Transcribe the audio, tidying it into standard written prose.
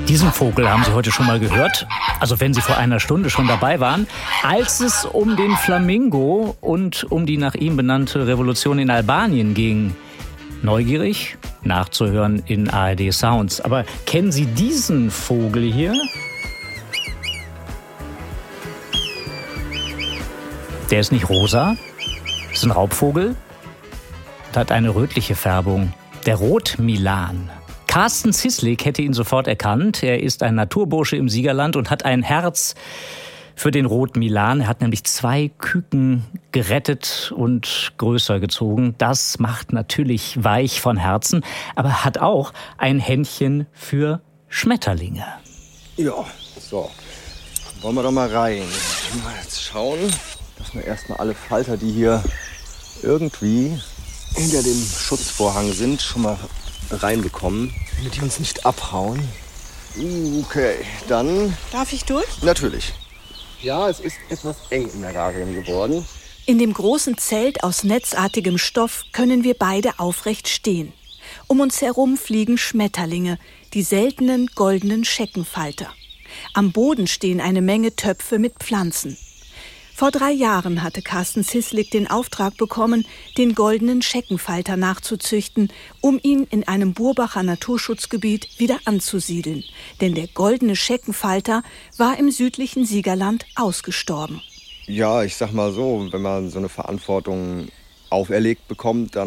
Diesen Vogel haben Sie heute schon mal gehört, also wenn Sie vor einer Stunde schon dabei waren, als es um den Flamingo und um die nach ihm benannte Revolution in Albanien ging. Neugierig? Nachzuhören in ARD Sounds. Aber kennen Sie diesen Vogel hier? Der ist nicht rosa, ist ein Raubvogel und hat eine rötliche Färbung. Der Rotmilan. Carsten Cieslik hätte ihn sofort erkannt. Er ist ein Naturbursche im Siegerland und hat ein Herz für den Rotmilan. Er hat nämlich 2 Küken gerettet und größer gezogen. Das macht natürlich weich von Herzen, aber hat auch ein Händchen für Schmetterlinge. Ja, so. Wollen wir doch mal rein. Mal jetzt schauen, dass wir erstmal alle Falter, die hier irgendwie hinter dem Schutzvorhang sind, schon mal reinbekommen, damit die uns nicht abhauen. Okay, dann... Darf ich durch? Natürlich. Ja, es ist etwas eng im Terrarium geworden. In dem großen Zelt aus netzartigem Stoff können wir beide aufrecht stehen. Um uns herum fliegen Schmetterlinge, die seltenen goldenen Scheckenfalter. Am Boden stehen eine Menge Töpfe mit Pflanzen. Vor 3 Jahren hatte Carsten Cieslik den Auftrag bekommen, den goldenen Scheckenfalter nachzuzüchten, um ihn in einem Burbacher Naturschutzgebiet wieder anzusiedeln. Denn der goldene Scheckenfalter war im südlichen Siegerland ausgestorben. Ja, ich sag mal so, wenn man so eine Verantwortung auferlegt bekommt, dann